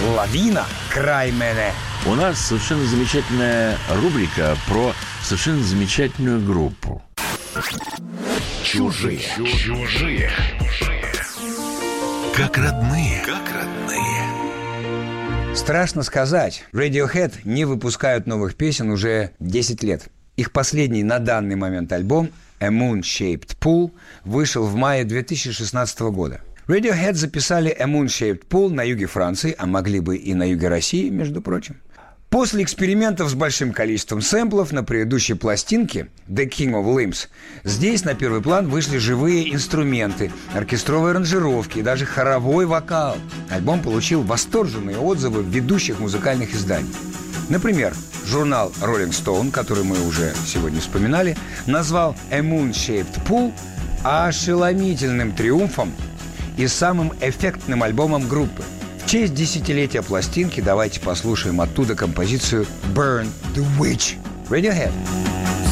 Лавина, край мене. У нас совершенно замечательная рубрика про совершенно замечательную группу. Чужие. Как родные. Страшно сказать, Radiohead не выпускают новых песен уже 10 лет. Их последний на данный момент альбом «A Moon-Shaped Pool» вышел в мае 2016 года. Radiohead записали «A Moon-Shaped Pool» на юге Франции, а могли бы и на юге России, между прочим. После экспериментов с большим количеством сэмплов на предыдущей пластинке «The King of Limbs» здесь на первый план вышли живые инструменты, оркестровые аранжировки и даже хоровой вокал. Альбом получил восторженные отзывы ведущих музыкальных изданий. Например, журнал Rolling Stone, который мы уже сегодня вспоминали, назвал «A Moon-Shaped Pool» ошеломительным триумфом и самым эффектным альбомом группы. В честь десятилетия пластинки давайте послушаем оттуда композицию «Burn the Witch» Radiohead.